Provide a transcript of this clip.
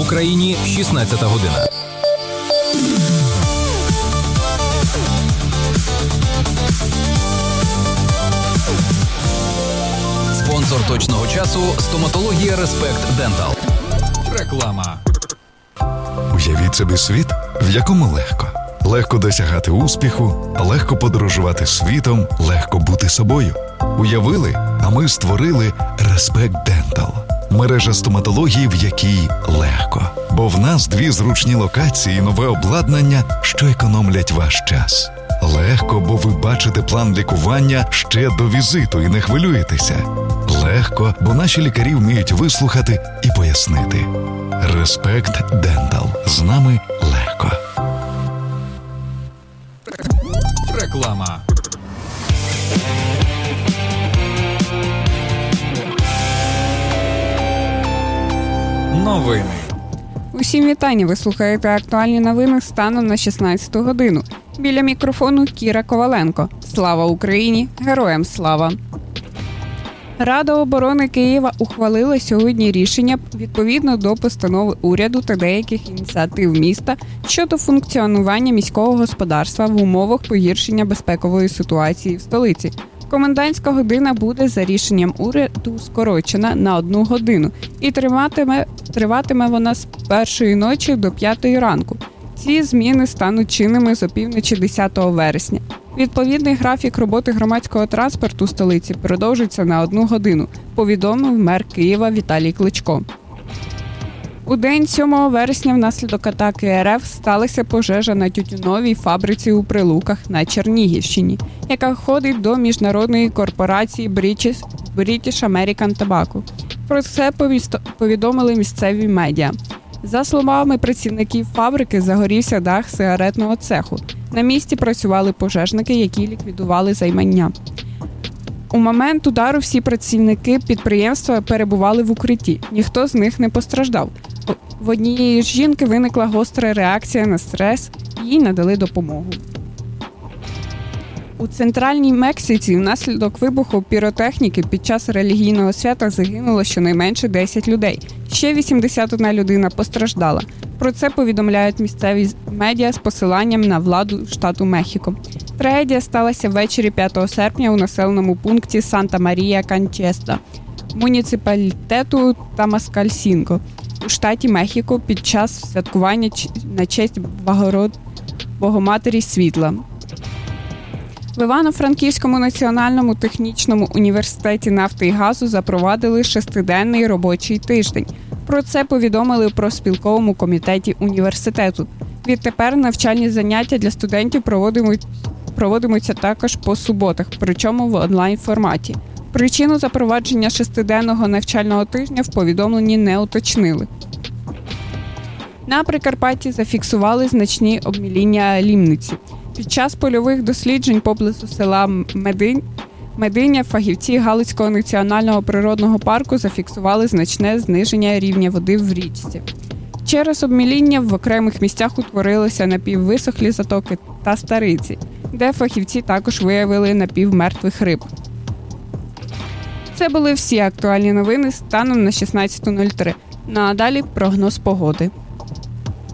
Україні, 16 година. Спонсор точного часу – стоматологія Респект Дентал. Реклама. Уявіть собі світ, в якому легко. Легко досягати успіху, легко подорожувати світом, легко бути собою. Уявили, а ми створили Респект Дентал. Мережа стоматології, в якій легко. Бо в нас 2 зручні локації і нове обладнання, що економлять ваш час. Легко, бо ви бачите план лікування ще до візиту і не хвилюєтеся. Легко, бо наші лікарі вміють вислухати і пояснити. Респект Дентал. З нами легко. Реклама. Новини. Усім вітання! Ви слухаєте актуальні новини станом на 16 годину. Біля мікрофону Кіра Коваленко. Слава Україні! Героям слава! Рада оборони Києва ухвалила сьогодні рішення відповідно до постанови уряду та деяких ініціатив міста щодо функціонування міського господарства в умовах погіршення безпекової ситуації в столиці. Комендантська година буде за рішенням уряду скорочена на 1 годину і триватиме вона з 1-ї ночі до 5-ї ранку. Ці зміни стануть чинними з опівночі 10 вересня. Відповідний графік роботи громадського транспорту столиці продовжиться на 1 годину, повідомив мер Києва Віталій Кличко. У день 7 вересня внаслідок атаки РФ сталася пожежа на тютюновій фабриці у Прилуках на Чернігівщині, яка входить до міжнародної корпорації British American Tobacco. Про це повідомили місцеві медіа. За словами працівників фабрики, загорівся дах сигаретного цеху. На місці працювали пожежники, які ліквідували займання. У момент удару всі працівники підприємства перебували в укритті. Ніхто з них не постраждав. В однієї з жінки виникла гостра реакція на стрес, їй надали допомогу. У Центральній Мексиці внаслідок вибуху піротехніки під час релігійного свята загинуло щонайменше 10 людей. Ще 81 людина постраждала. Про це повідомляють місцеві медіа з посиланням на владу штату Мехіко. Трагедія сталася ввечері 5 серпня у населеному пункті Санта-Марія-Канчеста, муніципалітету Тамаскальсінго у штаті Мехіко під час святкування на честь Богоматері Світла. В Івано-Франківському національному технічному університеті нафти і газу запровадили 6-денний робочий тиждень. Про це повідомили у профспілковому комітеті університету. Відтепер навчальні заняття для студентів проводимуться також по суботах, причому в онлайн-форматі. Причину запровадження 6-денного навчального тижня в повідомленні не уточнили. На Прикарпатті зафіксували значні обміління лімниці. Під час польових досліджень поблизу села Мединя фахівці Галицького національного природного парку зафіксували значне зниження рівня води в річці. Через обміління в окремих місцях утворилися напіввисохлі затоки та стариці, де фахівці також виявили напівмертвих риб. Це були всі актуальні новини станом на 16:03. А далі прогноз погоди.